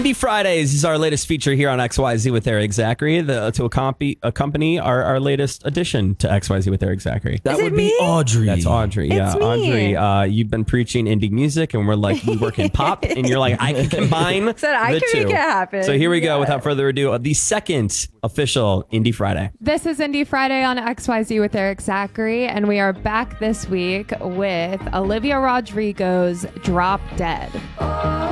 Indie Fridays is our latest feature here on XYZ with Eric Zachary to accompany our latest addition to XYZ with Eric Zachary. That would be Audrey. That's Audrey. It's me. Audrey, you've been preaching indie music, and we're like, we work in pop, and you're like, I can combine Said I the can two. make it happen. So here we go. Without further ado, the second official Indie Friday. This is Indie Friday on XYZ with Eric Zachary, and we are back this week with Olivia Rodrigo's Drop Dead.